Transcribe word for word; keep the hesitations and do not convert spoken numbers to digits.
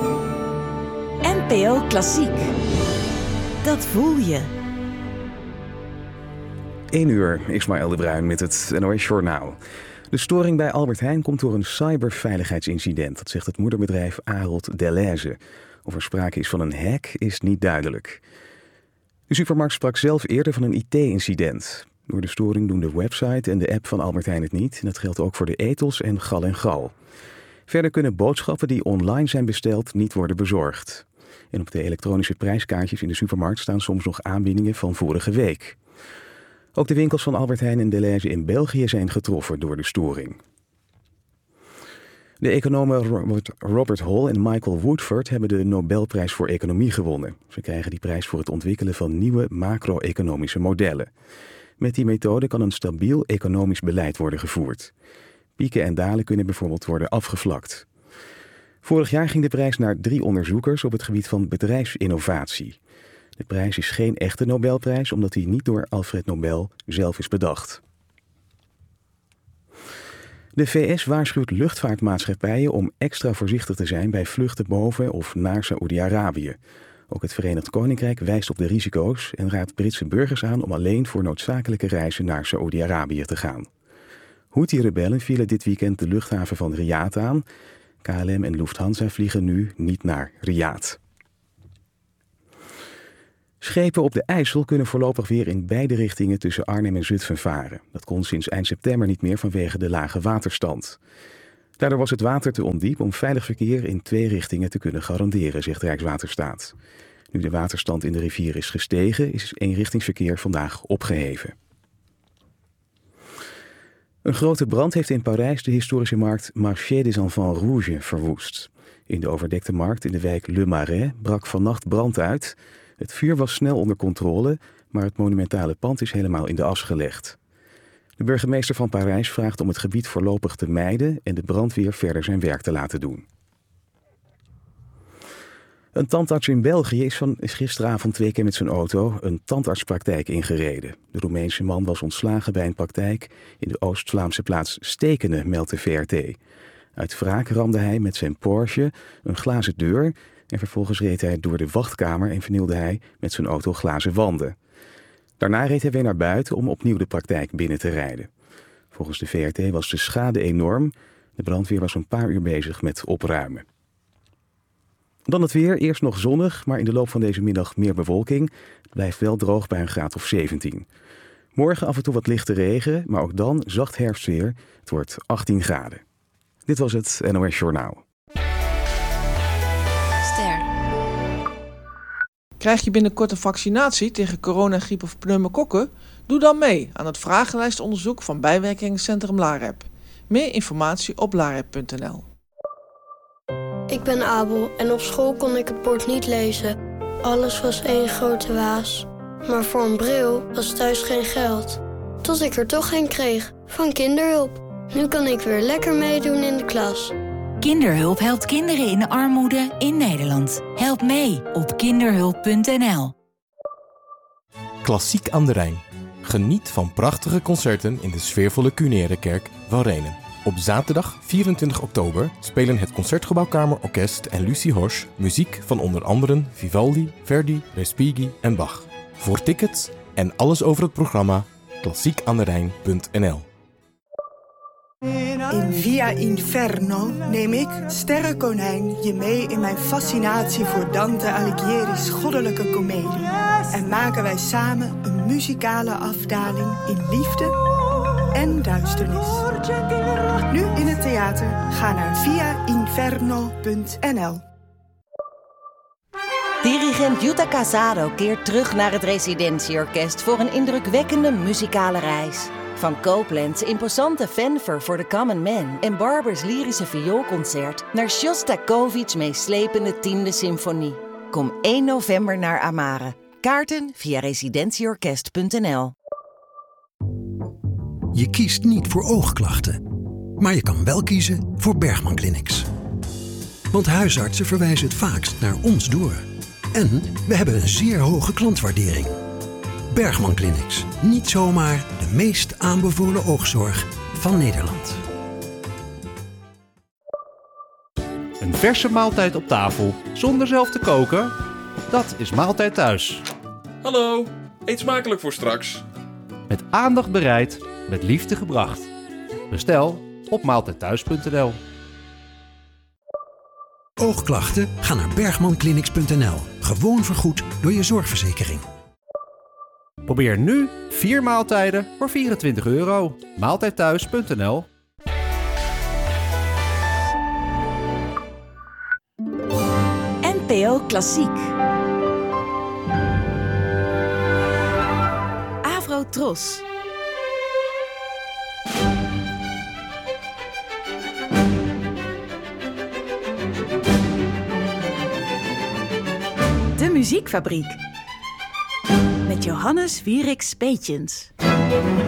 N P O Klassiek. Dat voel je. één uur, Ismaël de Bruin met het N O S-journaal. De storing bij Albert Heijn komt door een cyberveiligheidsincident. Dat zegt het moederbedrijf Ahold Delhaize. Of er sprake is van een hack is niet duidelijk. De supermarkt sprak zelf eerder van een I T-incident. Door de storing doen de website en de app van Albert Heijn het niet. En dat geldt ook voor de Ethos en Gal en Gal. Verder kunnen boodschappen die online zijn besteld niet worden bezorgd. En op de elektronische prijskaartjes in de supermarkt staan soms nog aanbiedingen van vorige week. Ook de winkels van Albert Heijn en Delhaize in België zijn getroffen door de storing. De economen Robert, Robert Hall en Michael Woodford hebben de Nobelprijs voor Economie gewonnen. Ze krijgen die prijs voor het ontwikkelen van nieuwe macro-economische modellen. Met die methode kan een stabiel economisch beleid worden gevoerd. Pieken en dalen kunnen bijvoorbeeld worden afgevlakt. Vorig jaar ging de prijs naar drie onderzoekers op het gebied van bedrijfsinnovatie. De prijs is geen echte Nobelprijs, omdat die niet door Alfred Nobel zelf is bedacht. De V S waarschuwt luchtvaartmaatschappijen om extra voorzichtig te zijn bij vluchten boven of naar Saoedi-Arabië. Ook het Verenigd Koninkrijk wijst op de risico's en raadt Britse burgers aan om alleen voor noodzakelijke reizen naar Saoedi-Arabië te gaan. Houthi-rebellen vielen dit weekend de luchthaven van Riyadh aan. K L M en Lufthansa vliegen nu niet naar Riyadh. Schepen op de IJssel kunnen voorlopig weer in beide richtingen tussen Arnhem en Zutphen varen. Dat kon sinds eind september niet meer vanwege de lage waterstand. Daardoor was het water te ondiep om veilig verkeer in twee richtingen te kunnen garanderen, zegt Rijkswaterstaat. Nu de waterstand in de rivier is gestegen, is eenrichtingsverkeer vandaag opgeheven. Een grote brand heeft in Parijs de historische markt Marché des Enfants Rouges verwoest. In de overdekte markt in de wijk Le Marais brak vannacht brand uit. Het vuur was snel onder controle, maar het monumentale pand is helemaal in de as gelegd. De burgemeester van Parijs vraagt om het gebied voorlopig te mijden en de brandweer verder zijn werk te laten doen. Een tandarts in België is, van, is gisteravond twee keer met zijn auto een tandartspraktijk ingereden. De Roemeense man was ontslagen bij een praktijk in de Oost-Vlaamse plaats Stekene, meldt de V R T. Uit wraak ramde hij met zijn Porsche een glazen deur en vervolgens reed hij door de wachtkamer en vernielde hij met zijn auto glazen wanden. Daarna reed hij weer naar buiten om opnieuw de praktijk binnen te rijden. Volgens de V R T was de schade enorm. De brandweer was een paar uur bezig met opruimen. Dan het weer, eerst nog zonnig, maar in de loop van deze middag meer bewolking. Het blijft wel droog bij een graad of zeventien. Morgen af en toe wat lichte regen, maar ook dan zacht herfstweer. Het wordt achttien graden. Dit was het N O S Journaal. Ster. Krijg je binnenkort een vaccinatie tegen corona, griep of pneumokokken? Doe dan mee aan het vragenlijstonderzoek van bijwerkingencentrum LAREP. Meer informatie op larep punt n l. Ik ben Abel en op school kon ik het bord niet lezen. Alles was één grote waas. Maar voor een bril was thuis geen geld. Tot ik er toch een kreeg, van Kinderhulp. Nu kan ik weer lekker meedoen in de klas. Kinderhulp helpt kinderen in armoede in Nederland. Help mee op kinderhulp punt n l. Klassiek aan de Rijn. Geniet van prachtige concerten in de sfeervolle Cunere Kerk van Renen. Op zaterdag vierentwintig oktober spelen het Concertgebouwkamer Orkest en Lucie Horsch muziek van onder andere Vivaldi, Verdi, Respighi en Bach. Voor tickets en alles over het programma klassiek aan de rijn punt n l. In Via Inferno neem ik, Sterrenkonijn, je mee in mijn fascinatie voor Dante Alighieri's goddelijke komedie. En maken wij samen een muzikale afdaling in liefde en duisternis. Nu in het theater. Ga naar via inferno punt n l. Dirigent Jutta Casado keert terug naar het Residentieorkest voor een indrukwekkende muzikale reis. Van Copland's imposante fanfare voor the common man en Barber's lyrische vioolconcert naar Shostakovich's meeslepende tiende symfonie. Kom één november naar Amare. Kaarten via residentieorkest punt n l. Je kiest niet voor oogklachten, maar je kan wel kiezen voor Bergman Clinics. Want huisartsen verwijzen het vaakst naar ons door. En we hebben een zeer hoge klantwaardering. Bergman Clinics. Niet zomaar de meest aanbevolen oogzorg van Nederland. Een verse maaltijd op tafel, zonder zelf te koken? Dat is Maaltijd Thuis. Hallo, eet smakelijk voor straks. Met aandacht bereid, met liefde gebracht. Bestel op maaltijdthuis punt n l. Oogklachten? Ga naar bergman clinics punt n l. Gewoon vergoed door je zorgverzekering. Probeer nu vier maaltijden voor vierentwintig euro. maaltijdthuis punt n l. N P O Klassiek. Avro Tros. De Muziekfabriek. Met Johannes Wieriks Peetjens.